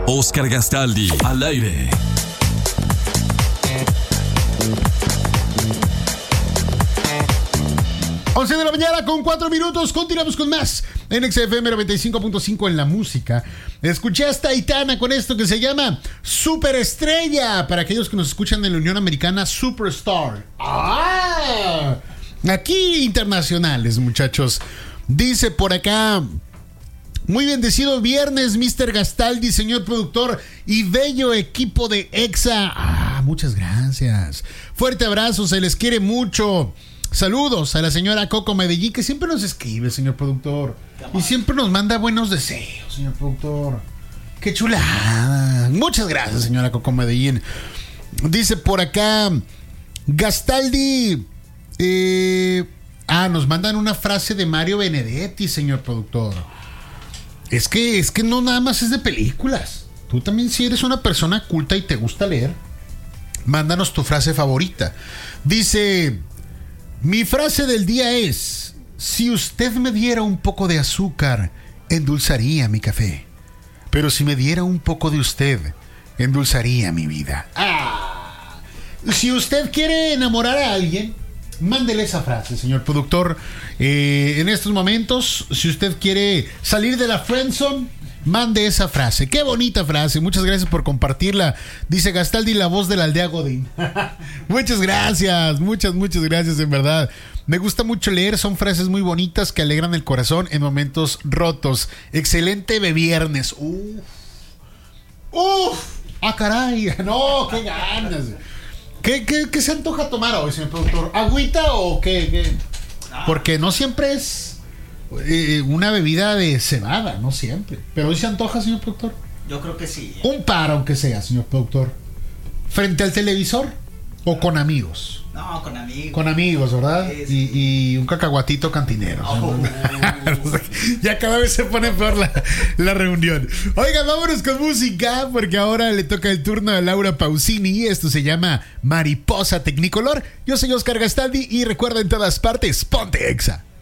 Oscar Gastaldi, al aire. Once de la mañana con 4 minutos. Continuamos con más en XFM 95.5 en la música. Escuché hasta Aitana con esto que se llama Superestrella. Para aquellos que nos escuchan en la Unión Americana, Superstar. ¡Ah! Aquí internacionales, muchachos. Dice por acá: muy bendecido viernes, Mr. Gastaldi, señor productor y bello equipo de EXA. Muchas gracias. Fuerte abrazo, se les quiere mucho. Saludos a la señora Coco Medellín, que siempre nos escribe, señor productor. Y siempre nos manda buenos deseos, señor productor. ¡Qué chulada! Muchas gracias, señora Coco Medellín. Dice por acá Gastaldi. Nos mandan una frase de Mario Benedetti, señor productor. Es que no nada más es de películas. Tú también, si eres una persona culta y te gusta leer, mándanos tu frase favorita. Dice: mi frase del día es: si usted me diera un poco de azúcar, endulzaría mi café. Pero si me diera un poco de usted, endulzaría mi vida. Si usted quiere enamorar a alguien, mándele esa frase, señor productor. En estos momentos, si usted quiere salir de la friendzone, mande esa frase. Qué bonita frase. Muchas gracias por compartirla. Dice Gastaldi, la voz de la aldea Godín. Muchas gracias. Muchas gracias, en verdad. Me gusta mucho leer. Son frases muy bonitas que alegran el corazón en momentos rotos. Excelente viernes. Caray. No, qué ganas. ¿Qué se antoja tomar hoy, señor productor? ¿Agüita o qué? Porque no siempre es una bebida de cebada, no siempre. Pero hoy se antoja, señor productor. Yo creo que sí. Un par, aunque sea, señor productor. ¿Frente al televisor o con amigos? No, con amigos. Con amigos, ¿verdad? Sí. Y un cacahuatito cantinero. Ya cada vez se pone peor la reunión. Oigan, vámonos con música, porque ahora le toca el turno a Laura Pausini. Esto se llama Mariposa Tecnicolor. Yo soy Oscar Gastaldi y recuerda, en todas partes, ponte EXA.